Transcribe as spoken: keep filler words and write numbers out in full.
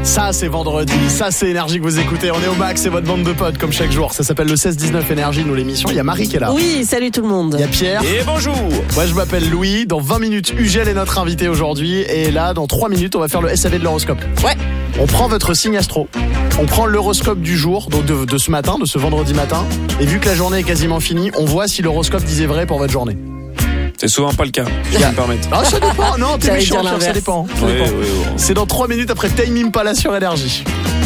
Ça c'est vendredi, ça c'est Énergie que vous écoutez. On est au max, c'est votre bande de potes comme chaque jour. Ça s'appelle le seize dix-neuf Énergie, nous l'émission. Il y a Marie qui est là. Oui, salut tout le monde. Il y a Pierre. Et bonjour. Moi je m'appelle Louis. Dans vingt minutes, Ugel est notre invité aujourd'hui. Et là, dans trois minutes, on va faire le S A V de l'horoscope. Ouais. On prend votre signe astro. On prend l'horoscope du jour, donc de, de ce matin, de ce vendredi matin. Et vu que la journée est quasiment finie, on voit si l'horoscope disait vrai pour votre journée. C'est souvent pas le cas, je vais me permettre. Ah, ça dépend. Non, t'es J'allais méchant, dire ça l'inverse. dépend. Ça Oui, dépend. oui, oui. C'est dans trois minutes après Time Impala sur Énergie.